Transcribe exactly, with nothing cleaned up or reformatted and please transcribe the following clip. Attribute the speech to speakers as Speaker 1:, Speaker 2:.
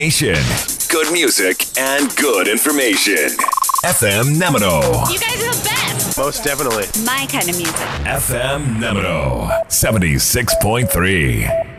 Speaker 1: Good music and good information. F M Nemino.
Speaker 2: You guys are the best.
Speaker 3: Most definitely.
Speaker 2: My kind of music.
Speaker 1: F M Nemino. seventy-six point three.